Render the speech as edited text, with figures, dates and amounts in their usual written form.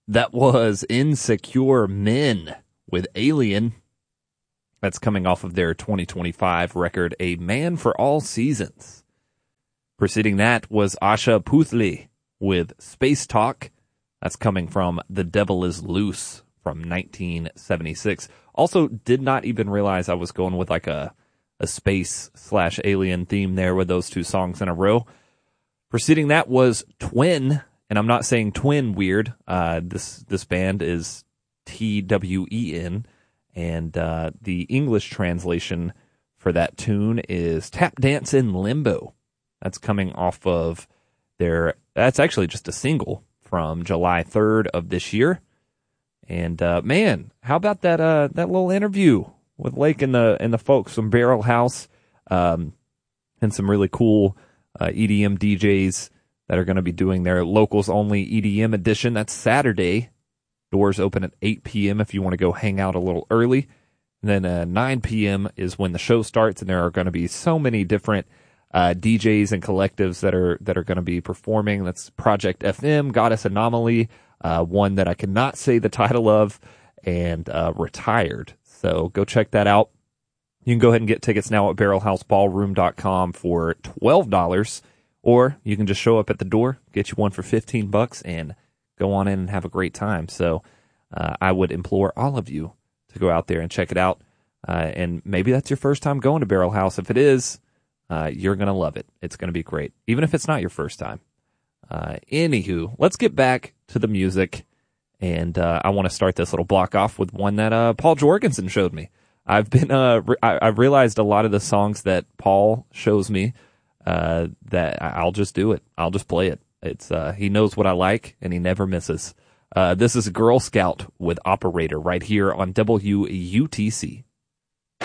That was Insecure Men with Alien. That's coming off of their 2025 record, A Man for All Seasons. Preceding that was Asha Puthli with Space Talk. That's coming from The Devil Is Loose from 1976. Also, did not even realize I was going with like a space/alien theme there with those two songs in a row. Preceding that was Twin, and I'm not saying twin weird. This band is TWEN, and the English translation for that tune is Tap Dance in Limbo. That's coming off of that's actually just a single from July 3rd of this year. And man, how about that little interview with Lake and the folks from Barrel House, and some really cool EDM DJs that are going to be doing their locals only EDM edition. That's Saturday. Doors open at 8 p.m. if you want to go hang out a little early. And then 9 p.m. is when the show starts, and there are going to be so many different DJs and collectives that are going to be performing. That's Project FM, Goddess Anomaly, one that I cannot say the title of, and Retired. So go check that out. You can go ahead and get tickets now at barrelhouseballroom.com for $12, or you can just show up at the door, get you one for $15, and go on in and have a great time. So I would implore all of you to go out there and check it out. And maybe that's your first time going to Barrel House. If it is, you're going to love it. It's going to be great, even if it's not your first time. Anywho, let's get back to the music. And I want to start this little block off with one that Paul Jorgensen showed me. I've realized a lot of the songs that Paul shows me that I'll just do it. I'll just play it. It's he knows what I like, and he never misses. This is Girl Scout with Operator right here on WUTC.